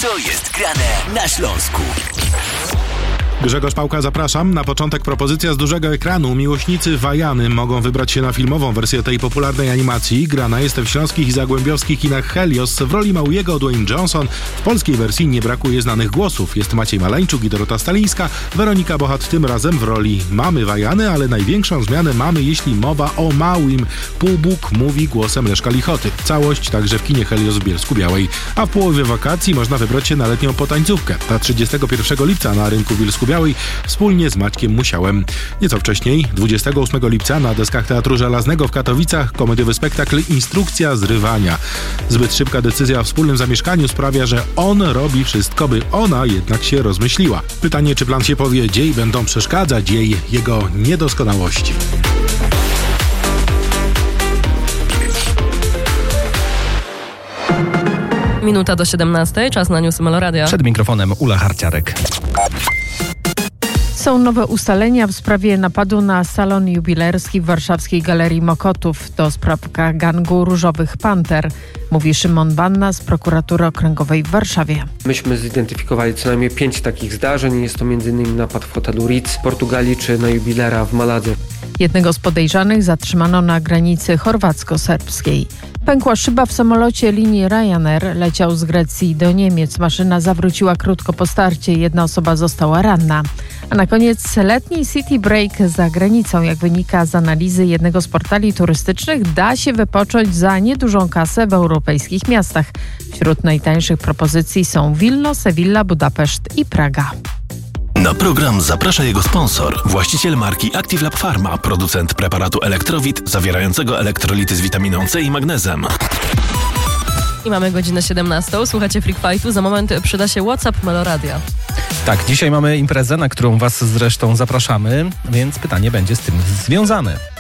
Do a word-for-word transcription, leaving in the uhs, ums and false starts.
Co jest grane na Śląsku? Grzegorz Pałka, zapraszam. Na początek propozycja z dużego ekranu. Miłośnicy Wajany mogą wybrać się na filmową wersję tej popularnej animacji. Grana jest w śląskich i zagłębiowskich kinach Helios. W roli Mauiego Dwayne Johnson. W polskiej wersji nie brakuje znanych głosów. Jest Maciej Maleńczuk i Dorota Stalińska. Weronika Bochat tym razem w roli mamy Wajany, ale największą zmianę mamy, jeśli mowa o Mauim. Półbóg mówi głosem Leszka Lichoty. Całość także w kinie Helios w Bielsku-Białej. A w połowie wakacji można wybrać się na letnią potańcówkę. Ta trzydziestego pierwszego lipca na rynku Bielsku-Białej wspólnie z Maćkiem Musiałem. Nieco wcześniej, dwudziestego ósmego lipca na deskach Teatru Żelaznego w Katowicach komediowy spektakl Instrukcja zrywania. Zbyt szybka decyzja o wspólnym zamieszkaniu sprawia, że on robi wszystko, by ona jednak się rozmyśliła. Pytanie, czy plan się powiedzie i będą przeszkadzać jej jego niedoskonałości. Minuta do siedemnastej, czas na newsy Meloradia. Przed mikrofonem Ula Harciarek. Są nowe ustalenia w sprawie napadu na salon jubilerski w warszawskiej Galerii Mokotów. To sprawka gangu Różowych Panter, mówi Szymon Banna z prokuratury okręgowej w Warszawie. Myśmy zidentyfikowali co najmniej pięć takich zdarzeń. Jest to między innymi napad w hotelu Ritz w Portugalii czy na jubilera w Maladze. Jednego z podejrzanych zatrzymano na granicy chorwacko-serbskiej. Pękła szyba w samolocie linii Ryanair. Leciał z Grecji do Niemiec. Maszyna zawróciła krótko po starcie. Jedna osoba została ranna. A na koniec letni city break za granicą. Jak wynika z analizy jednego z portali turystycznych, da się wypocząć za niedużą kasę w europejskich miastach. Wśród najtańszych propozycji są Wilno, Sewilla, Budapeszt i Praga. Na program zaprasza jego sponsor, właściciel marki Active Lab Pharma, producent preparatu Elektrowit zawierającego elektrolity z witaminą C i magnezem. I mamy godzinę siedemnastą. Słuchacie Freak Fightu. Za moment przyda się WhatsApp Meloradia. Tak, dzisiaj mamy imprezę, na którą Was zresztą zapraszamy, więc pytanie będzie z tym związane.